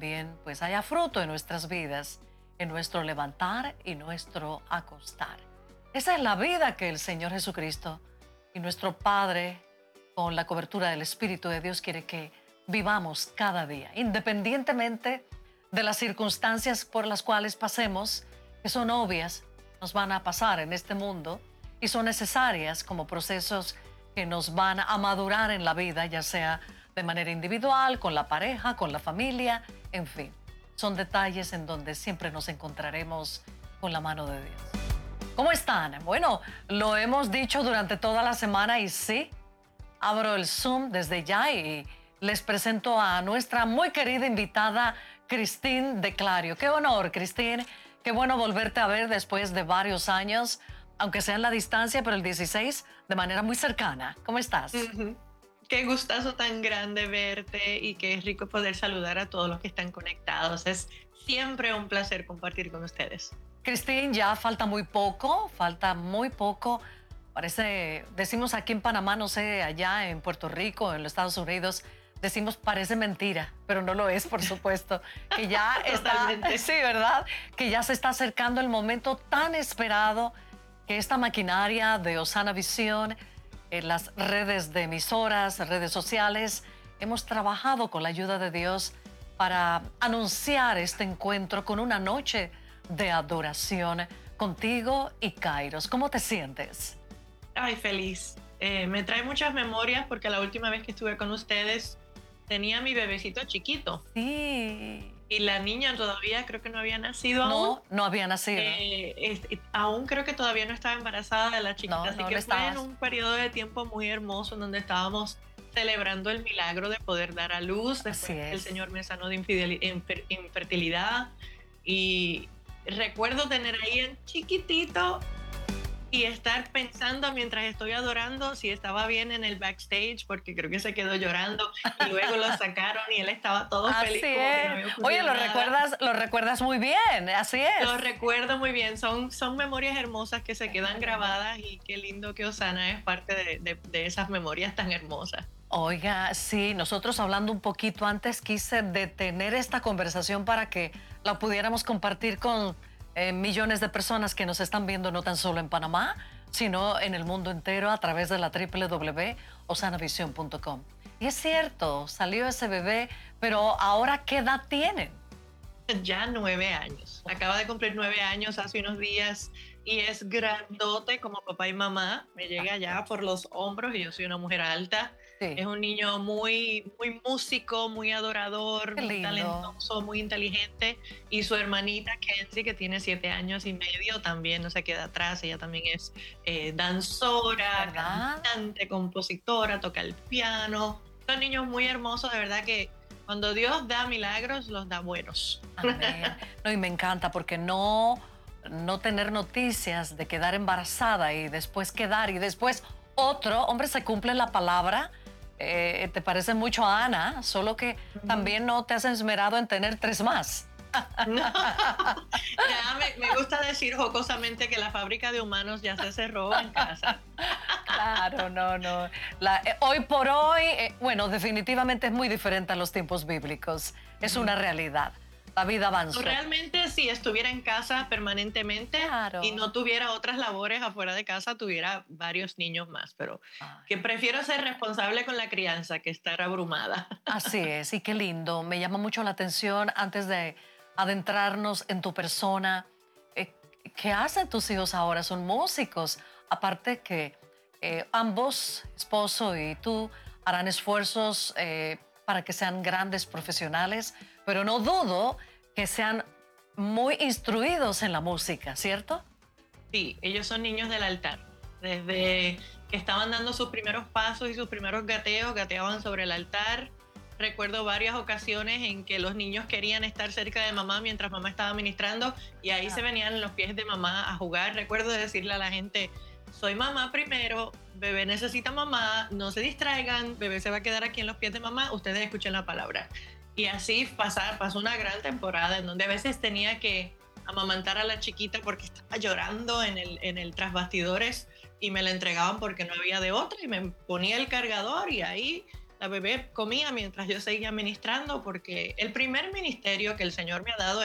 también pues haya fruto en nuestras vidas, en nuestro levantar y nuestro acostar. Esa es la vida que el Señor Jesucristo y nuestro Padre, con la cobertura del Espíritu de Dios, quiere que vivamos cada día, independientemente de las circunstancias por las cuales pasemos, que son obvias, nos van a pasar en este mundo y son necesarias como procesos que nos van a madurar en la vida, ya sea de manera individual, con la pareja, con la familia, en fin. Son detalles en donde siempre nos encontraremos con la mano de Dios. ¿Cómo están? Bueno, lo hemos dicho durante toda la semana y sí, abro el Zoom desde ya y les presento a nuestra muy querida invitada, Christine de Clario. Qué honor, Christine. Qué bueno volverte a ver después de varios años, aunque sea en la distancia, pero el 16 de manera muy cercana. ¿Cómo estás? Qué gustazo tan grande verte y qué rico poder saludar a todos los que están conectados. Es siempre un placer compartir con ustedes. Christine, ya falta muy poco, Parece, decimos aquí en Panamá, no sé, allá en Puerto Rico, en los Estados Unidos, decimos parece mentira, pero no lo es, por supuesto, que ya está, sí, ¿verdad? Que ya se está acercando el momento tan esperado que esta maquinaria de Osana Visión, las redes de emisoras, redes sociales, hemos trabajado con la ayuda de Dios para anunciar este encuentro con una noche de adoración contigo y Kairos. ¿Cómo te sientes? Ay, feliz. Me trae muchas memorias porque la última vez que estuve con ustedes tenía a mi bebecito chiquito. Sí. Y la niña todavía creo que no había nacido aún. No, no había nacido. Aún creo que todavía no estaba embarazada de la chiquita. No, así no que lo fue en estabas. un periodo de tiempo muy hermoso en donde estábamos celebrando el milagro de poder dar a luz después Así que el es. Señor me sanó de infertilidad. Y recuerdo tener ahí en chiquitito y estar pensando mientras estoy adorando si estaba bien en el backstage, porque creo que se quedó llorando y luego lo sacaron y él estaba todo feliz Así como que no es. había Oye, ocurrido nada. lo recuerdas muy bien, así es. Lo recuerdo muy bien, son memorias hermosas que se quedan grabadas y qué lindo que Osana es parte de esas memorias tan hermosas. Oiga, sí, nosotros hablando un poquito antes quise detener esta conversación para que la pudiéramos compartir con millones de personas que nos están viendo no tan solo en Panamá, sino en el mundo entero a través de la www.osanavision.com. Y es cierto, salió ese bebé, pero ahora ¿qué edad tienen? Ya 9 años. Acaba de cumplir 9 años hace unos días y es grandote como papá y mamá. Me llega ya por los hombros y yo soy una mujer alta. Sí, Es un niño muy, muy músico, muy adorador, qué muy lindo. talentoso, muy inteligente. Y su hermanita Kenzie, que tiene 7 años y medio, también no se queda atrás. Ella también es danzora, ¿Verdad? cantante, compositora, toca el piano. Son niños muy hermosos, de verdad que cuando Dios da milagros, los da buenos. Amén. No, y me encanta porque no tener noticias de quedar embarazada y después quedar y después otro, hombre, se cumple la palabra. Te parece mucho a Ana, solo que también no te has esmerado en tener tres más. No, ya me gusta decir jocosamente que la fábrica de humanos ya se cerró en casa. Claro, no. Hoy por hoy, bueno, definitivamente es muy diferente a los tiempos bíblicos. Es una realidad. La vida avanzó. Realmente, si estuviera en casa permanentemente Claro. y no tuviera otras labores afuera de casa, tuviera varios niños más, pero Ay. que prefiero ser responsable con la crianza que estar abrumada. Así es, y qué lindo. Me llama mucho la atención antes de adentrarnos en tu persona. eh, ¿Qué hacen tus hijos ahora? Son músicos. Aparte que ambos, esposo y tú, harán esfuerzos para que sean grandes profesionales, pero no dudo que sean muy instruidos en la música, ¿cierto? Sí, ellos son niños del altar. Desde que estaban dando sus primeros pasos y sus primeros gateos, gateaban sobre el altar. Recuerdo varias ocasiones en que los niños querían estar cerca de mamá mientras mamá estaba ministrando y ahí se venían en los pies de mamá a jugar. Recuerdo decirle a la gente, soy mamá primero, bebé necesita mamá, no se distraigan, bebé se va a quedar aquí en los pies de mamá, ustedes escuchen la palabra. Y así pasó una gran temporada en donde a veces tenía que amamantar a la chiquita porque estaba llorando en el tras bastidores y me la entregaban porque no había de otra y me ponía el cargador y ahí La bebé comía mientras yo seguía ministrando, porque el primer ministerio que el Señor me ha dado